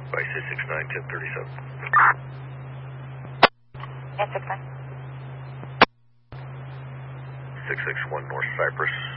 By 669, 1037. And 69. 661 North Cypress.